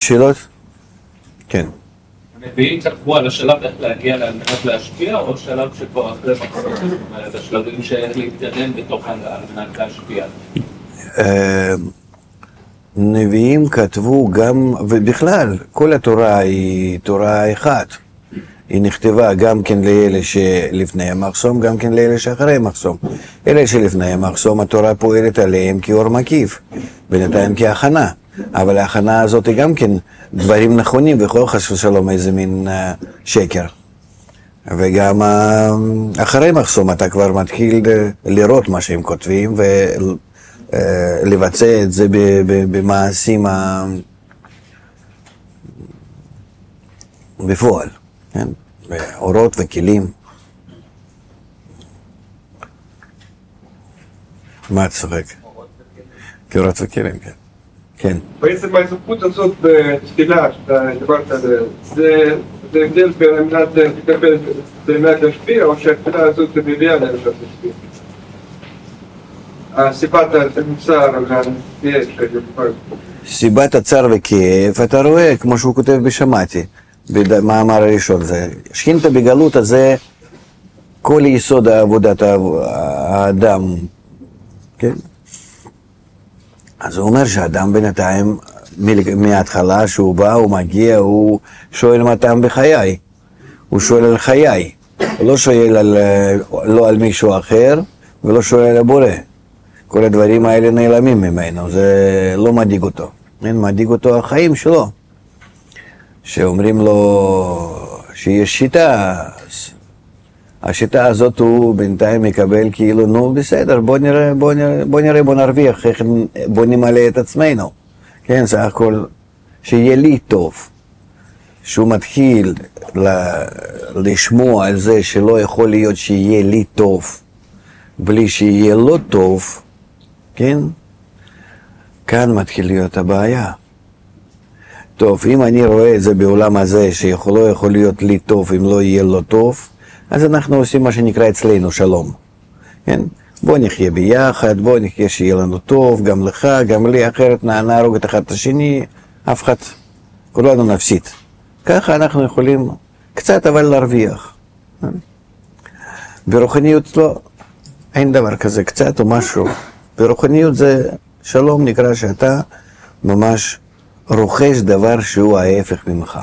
שאלות? כן. הנביאים כתבו על השלב איך להגיע על מנת להשפיע, או שלב שכבר אחרי מחסום? זאת אומרת, השלבים שאיך להתקדם בתוך על מנת להשפיע. נביאים כתבו גם, ובכלל, כל התורה היא תורה אחת. היא נכתבה גם כן לאלה שלפני המחסום, גם כן לאלה שאחרי המחסום. אלה שלפני המחסום, התורה פועלת עליהם כאור מקיף, בינתיים כהכנה. אבל ההכנה הזאת היא גם כן דברים נכונים, וכל חס ושלום איזה מין שקר. וגם אחרי מחסום אתה כבר מתחיל לראות מה שהם כותבים, ולבצע את זה במעשים בפועל. כן? אורות וכלים. מה את צוחק? אורות וכלים, כן. כן. בעצם ההתעסקות הזאת בתפילה, שאתה דיברת עליה, זה הבדל בין מנת לקבל באמת להשפיע, או שהתפילה הזאת מביאה להם להשפיע? סיבת הצער והכאב שדיבר. סיבת הצער וכאב, אתה רואה, כמו שהוא כותב בשמעתי, במאמר הראשון, זה שכינתה בגלות הזה כל יסוד עבודת האדם, כן? אז הוא אומר שהאדם בינתיים, מההתחלה שהוא בא, הוא מגיע, הוא שואל מה טעם בחיי, הוא שואל על חיי, הוא לא שואל לא על מישהו אחר, ולא שואל על הבורא. כל הדברים האלה נעלמים ממנו, זה לא מדאיג אותו, מדאיג אותו החיים שלו. שאומרים לו שיש שיטה, השיטה הזאת הוא בינתיים מקבל כאילו, נו בסדר, בוא נרוויח, בוא נמלא את עצמנו. כן, זה הכל, שיהיה לי טוב. שהוא מתחיל לשמוע על זה שלא יכול להיות שיהיה לי טוב, בלי שיהיה לו טוב, כן? כאן מתחיל להיות הבעיה. טוב, אם אני רואה את זה בעולם הזה, שלא יכול להיות לי טוב אם לא יהיה לו טוב, אז אנחנו עושים מה שנקרא אצלנו שלום. כן? בוא נחיה ביחד, בוא נחיה שיהיה לנו טוב, גם לך, גם לי, אחרת נהרוג את אחד את השני, אף אחד, כולנו נפסיד. ככה אנחנו יכולים קצת אבל להרוויח. ברוחניות לא, אין דבר כזה, קצת או משהו. ברוחניות זה שלום, נקרא שאתה ממש רוכש דבר שהוא ההפך ממך.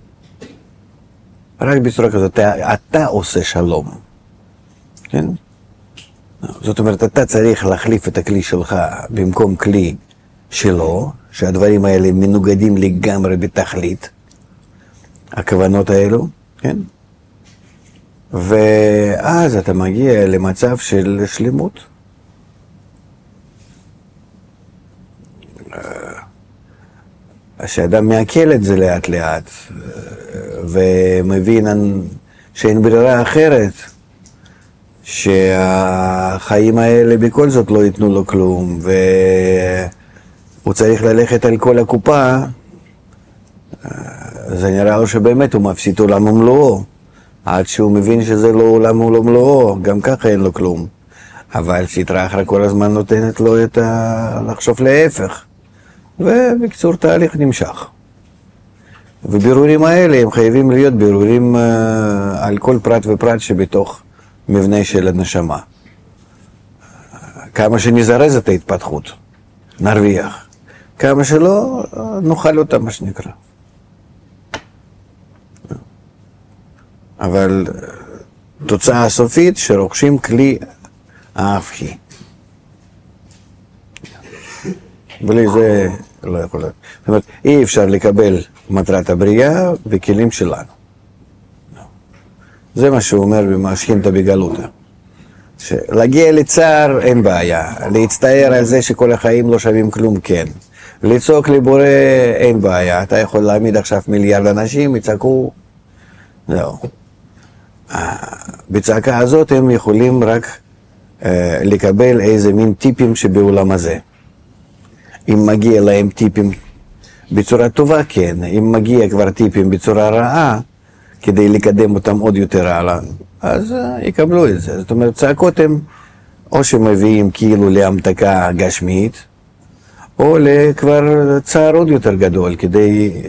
רק בצורה כזאת, אתה עושה שלום. כן? זאת אומרת, אתה צריך להחליף את הכלי שלך במקום כלי שלו, שהדברים האלה מנוגדים לגמרי בתכלית, הכוונות האלו, כן? ואז אתה מגיע למצב של שלמות. שאדם מעכל את זה לאט לאט, ומבין שאין ברירה אחרת, שהחיים האלה בכל זאת לא ייתנו לו כלום, והוא צריך ללכת על כל הקופה, זה נראה לו שבאמת הוא מפסיד עולם ומלואו, עד שהוא מבין שזה לא עולם ומלואו, גם ככה אין לו כלום. אבל סטרא אחרא כל הזמן נותנת לו לחשוב להפך. ובקצור תהליך נמשך. ובירורים האלה הם חייבים להיות בירורים על כל פרט ופרט שבתוך מבנה של הנשמה. כמה שנזרז את ההתפתחות, נרוויח. כמה שלא, נאכל אותה, מה שנקרא. אבל תוצאה הסופית שרוכשים כלי ההפכי. בלי זה לא יכול להיות. זאת אומרת, אי אפשר לקבל מטרת הבריאה בכלים שלנו. זה מה שהוא אומר במשכינתא בגלותא. להגיע לצער אין בעיה, להצטער על זה שכל החיים לא שווים כלום כן. לצעוק לבורא אין בעיה, אתה יכול להעמיד עכשיו מיליארד אנשים, יצעקו, זהו. בצעקה הזאת הם יכולים רק לקבל איזה מין טיפים שבעולם הזה. אם מגיע להם טיפים בצורה טובה, כן. אם מגיע כבר טיפים בצורה רעה, כדי לקדם אותם עוד יותר הלאה, אז יקבלו את זה. זאת אומרת, צעקות הם או שמביאים כאילו להמתקה גשמית, או לכבר צער עוד יותר גדול, כדי